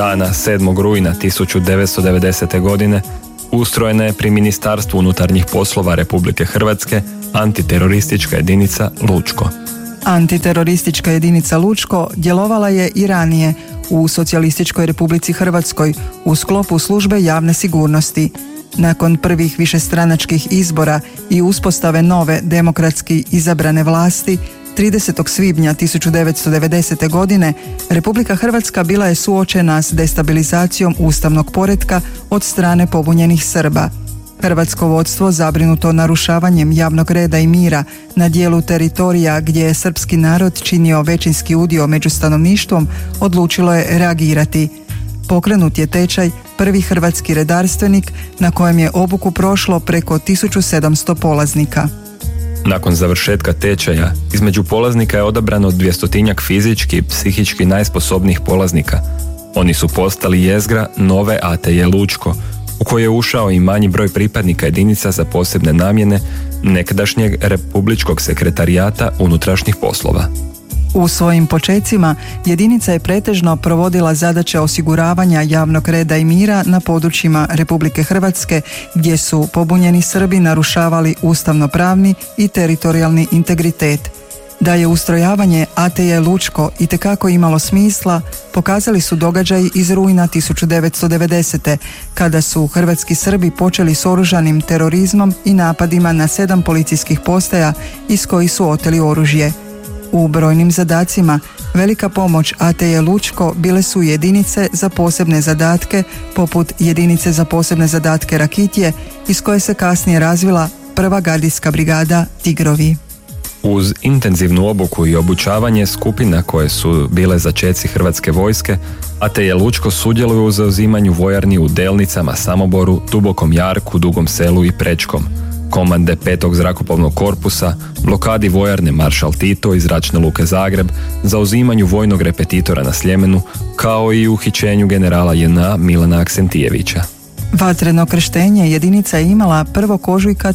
Dana 7. rujna 1990. godine ustrojena je pri Ministarstvu unutarnjih poslova Republike Hrvatske antiteroristička jedinica Lučko. Antiteroristička jedinica Lučko djelovala je i ranije u Socijalističkoj Republici Hrvatskoj u sklopu službe javne sigurnosti. Nakon prvih višestranačkih izbora i uspostave nove demokratski izabrane vlasti, 30. svibnja 1990. godine Republika Hrvatska bila je suočena s destabilizacijom ustavnog poretka od strane pobunjenih Srba. Hrvatsko vodstvo, zabrinuto narušavanjem javnog reda i mira na dijelu teritorija gdje je srpski narod činio većinski udio među stanovništvom, odlučilo je reagirati. Pokrenut je tečaj prvi hrvatski redarstvenik na kojem je obuku prošlo preko 1700 polaznika. Nakon završetka tečaja, između polaznika je odabrano 200-tinjak fizički i psihički najsposobnijih polaznika. Oni su postali jezgra nove ATJ Lučko, u koje je ušao i manji broj pripadnika jedinica za posebne namjene nekadašnjeg Republičkog sekretarijata unutrašnjih poslova. U svojim počecima jedinica je pretežno provodila zadaće osiguravanja javnog reda i mira na područjima Republike Hrvatske gdje su pobunjeni Srbi narušavali ustavno-pravni i teritorijalni integritet. Da je ustrojavanje ATJ Lučko itekako imalo smisla, pokazali su događaji iz rujna 1990. kada su hrvatski Srbi počeli s oružanim terorizmom i napadima na 7 policijskih postaja iz kojih su oteli oružje. U brojnim zadacima velika pomoć ATJ Lučko bile su jedinice za posebne zadatke, poput jedinice za posebne zadatke Rakitje, iz koje se kasnije razvila prva gardijska brigada Tigrovi. Uz intenzivnu obuku i obučavanje skupina koje su bile začeci hrvatske vojske, ATJ Lučko sudjeluju u zauzimanju vojarni u Delnicama, Samoboru, Dubokom Jarku, Dugom Selu i Prečkom, komande 5. zrakoplovnog korpusa, blokadi vojarne Maršal Tito iz Zračne luke Zagreb, zauzimanju vojnog repetitora na Sljemenu, kao i uhićenju generala JNA Milana Aksentijevića. Vatreno krštenje jedinica je imala 1. ožujka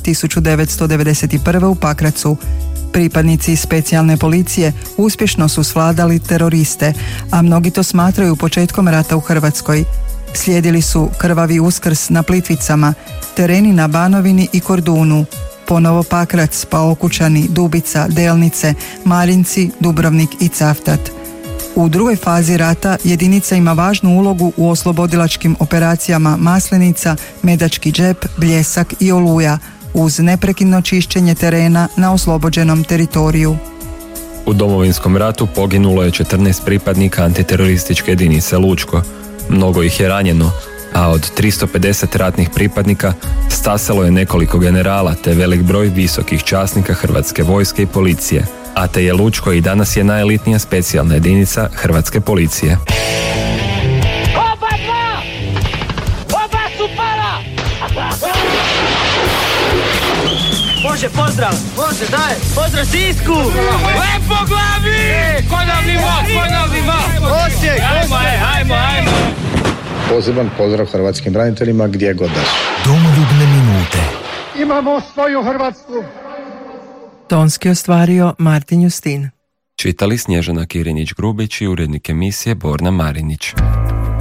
1991. u Pakracu. Pripadnici specijalne policije uspješno su svladali teroriste, a mnogi to smatraju početkom rata u Hrvatskoj. Slijedili su krvavi Uskrs na Plitvicama, tereni na Banovini i Kordunu, ponovo Pakrac, pa Okučani, Dubica, Delnice, Marinci, Dubrovnik i Cavtat. U drugoj fazi rata jedinica ima važnu ulogu u oslobodilačkim operacijama Maslenica, Medački džep, Bljesak i Oluja, uz neprekidno čišćenje terena na oslobođenom teritoriju. U Domovinskom ratu poginulo je 14 pripadnika antiterorističke jedinice Lučko. Mnogo ih je ranjeno, a od 350 ratnih pripadnika stasalo je nekoliko generala te velik broj visokih časnika Hrvatske vojske i policije. ATJ Lučko i danas je najelitnija specijalna jedinica Hrvatske policije. Može, pozdrav! Može, daj! Pozdrav Sisku! Lepo glavi! Konavni val! Osijek! Ajmo! Poseban pozdrav hrvatskim braniteljima gdje god da su. Domoljubne minute. Imamo svoju Hrvatsku! Tonski ostvario Martin Justin. Čitali Snježana Kirinić-Grubić i urednik emisije Borna Marinić.